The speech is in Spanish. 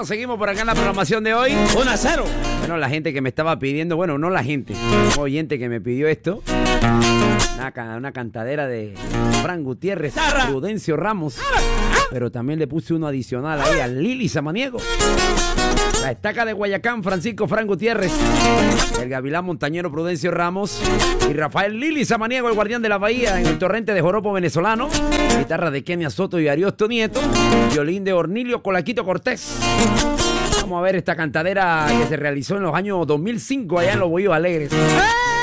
Bueno, seguimos por acá en la programación de hoy. 1-0. Bueno, la gente que me estaba pidiendo, bueno, no la gente, un oyente que me pidió esto. Una cantadera de Fran Gutiérrez, Prudencio Ramos. Pero también le puse uno adicional ahí a Lili Samaniego. La estaca de Guayacán, Francisco Fran Gutiérrez. El gavilán montañero Prudencio Ramos. Y Rafael Lili Samaniego, el guardián de la bahía, en el torrente de joropo venezolano. Guitarra de Kenia Soto y Ariosto Nieto. Violín de Ornilio Colaquito Cortés. Vamos a ver esta cantadera que se realizó en los años 2005 allá en Los Bohíos Alegres.